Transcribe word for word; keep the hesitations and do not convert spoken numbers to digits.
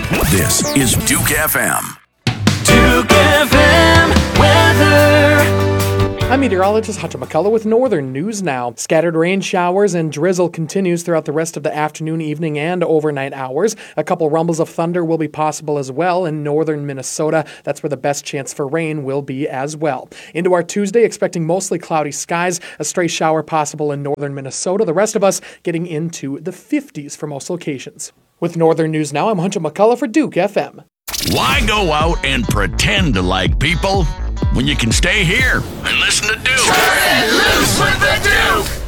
This is Duke F M. Duke F M weather. I'm meteorologist Hunter McCullough with Northern News Now. Scattered rain showers and drizzle continues throughout the rest of the afternoon, evening, and overnight hours. A couple rumbles of thunder will be possible as well in northern Minnesota. That's where the best chance for rain will be as well. Into our Tuesday, expecting mostly cloudy skies, a stray shower possible in northern Minnesota. The rest of us getting into the fifties for most locations. With Northern News Now, I'm Hunter McCullough for Duke F M. Why go out and pretend to like people when you can stay here and listen to Duke? Turn it loose with the Duke!